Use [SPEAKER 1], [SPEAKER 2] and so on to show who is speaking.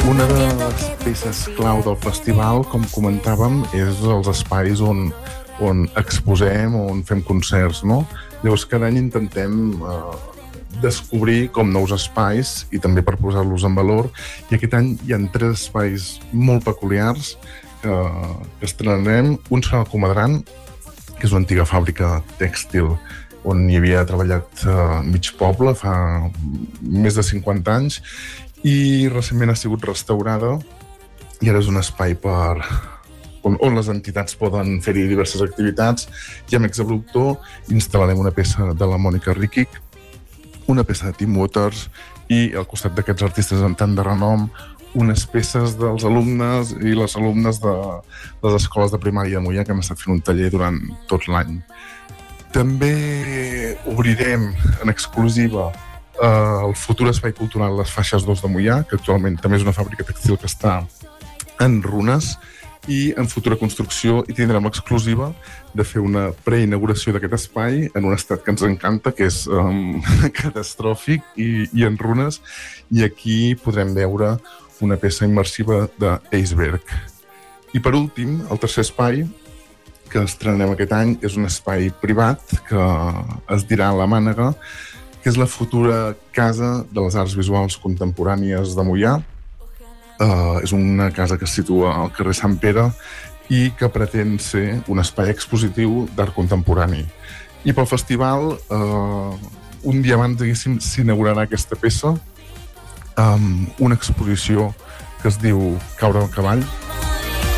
[SPEAKER 1] Una de les peces clau del festival, com comentàvem, és els espais on exposem o on fem concerts, no? Llavors, cada any intentem descobrir com nous espais i també per posar-los en valor. I aquest any hi ha 3 espais molt peculiars que estrenarem. Un serà el Comadran, que és una antiga fàbrica tèxtil on hi havia treballat mig poble fa més de 50 anys i recentment ha sigut restaurada i ara és un espai on les entitats poden fer-hi diverses activitats. I amb Exabruptor instal·larem una peça de la Mònica Riquic, una peça de Tim Waters i al costat d'aquests artistes en tant de renom unes peces dels alumnes i les alumnes de les escoles de primària de Moià que han estat fent un taller durant tot l'any. També obrirem en exclusiva el futur espai cultural Les Faixes 2 de Moià, que actualment també és una fàbrica tèxtil que està en runes i en futura construcció, i tindrem l'exclusiva de fer una preinauguració d'aquest espai en un estat que ens encanta, que és catastròfic i en runes, i aquí podrem veure una peça immersiva d'Eisberg. I per últim, el tercer espai que estrenem aquest any és un espai privat que es dirà La Mànega, que és la futura Casa de les Arts Visuals Contemporànies de Moià. És una casa que es situa al carrer Sant Pere i que pretén ser un espai expositiu d'art contemporani. I pel festival, un dia abans, diguéssim, s'inaugurarà aquesta peça amb una exposició que es diu Caure al cavall,